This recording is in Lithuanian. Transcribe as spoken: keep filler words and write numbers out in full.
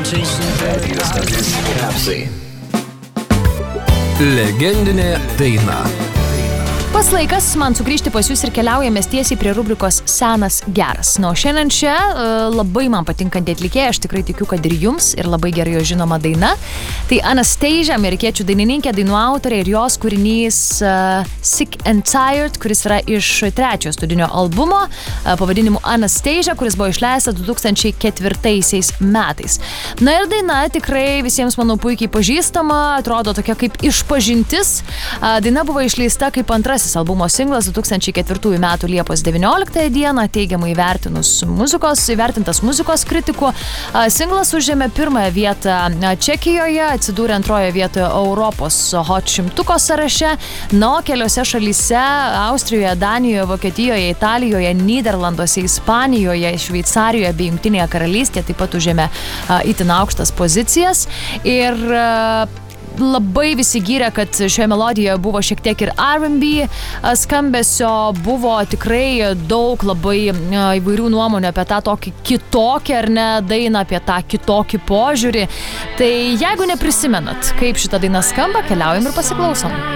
Legendinė daina. Pas laikas man sugrįžti pas jūs ir keliaujame tiesiai prie rubrikos Senas geras. Na, o šiandien čia labai man patinkanti atlikėja, aš tikrai tikiu, kad ir jums, ir labai gerai jo žinoma daina. Tai Anastasia, amerikiečių dainininkė, dainų autorė, ir jos kūrinys uh, Sick and Tired, kuris yra iš trečiojo studinio albumo uh, pavadinimu Anastasia, kuris buvo išleistas du tūkstančiai ketvirtaisiais metais. Na ir daina tikrai visiems, manau, puikiai pažįstama, atrodo tokia kaip išpažintis. Uh, daina buvo išleista kaip antrasis albumo singlas du tūkstančiai ketvirtųjų metų Liepos devynioliktąją dieną, teigiamai įvertinus muzikos, įvertintas muzikos kritikų. Singlas užėmė pirmąją vietą Čekijoje, atsidūrė antroje vietoje Europos Hot šimtuko sąraše, na, keliose šalyse – Austrijoje, Danijoje, Vokietijoje, Italijoje, Nyderlanduose, Ispanijoje, Šveicarijoje bei Jungtinėje karalystėje taip pat užėmė itin aukštas pozicijas. Ir labai visi gyrė, kad šioje melodijoje buvo šiek tiek ir R and B skambesio, buvo tikrai daug labai įvairių nuomonių apie tą tokį kitokį, ar ne, dainą, apie tą kitokį požiūrį. Tai jeigu neprisimenat, kaip šita daina skamba, keliaujam ir pasiklausom.